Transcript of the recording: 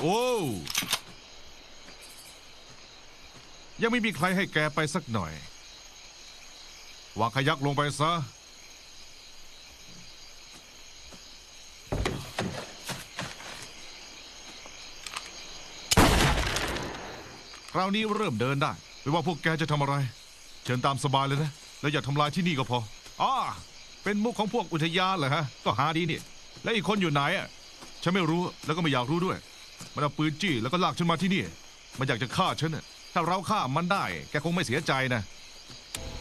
โอ้ยังไม่มีใครให้แกไปสักหน่อยวางขยักลงไปซะคราวนี้เริ่มเดินได้ไม่ว่าพวกแกจะทำอะไรเชิญตามสบายเลยนะแล้วอย่าทำลายที่นี่ก็พอเป็นมุกของพวกอุทยานเหรอฮะก็หาดีนี่แล้วอีกคนอยู่ไหนอ่ะฉันไม่รู้แล้วก็ไม่อยากรู้ด้วยมันเอาปืนจี้แล้วก็ลากฉันมาที่นี่มันอยากจะฆ่าฉันน่ะถ้าเราฆ่ามันได้แกคงไม่เสียใจนะ